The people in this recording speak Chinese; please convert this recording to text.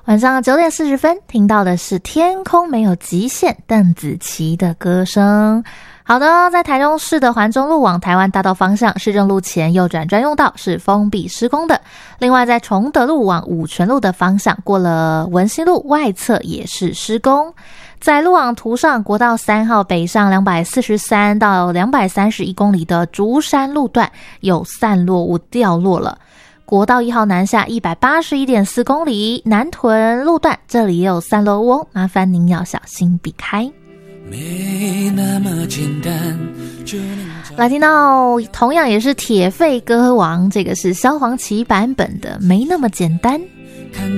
晚上9点40分听到的是天空没有极限邓紫棋的歌声。好的，在台中市的环中路往台湾大道方向，市政路前右转专用道是封闭施工的。另外在崇德路往五权路的方向，过了文心路外侧也是施工。在路网图上，国道3号北上243到231公里的竹山路段有散落物掉落了。国道1号南下181.4公里，南屯路段这里也有散落物哦，麻烦您要小心避开。 没那么简单。 来听到同样也是铁肺歌王，这个是萧煌奇版本的《没那么简单》。 看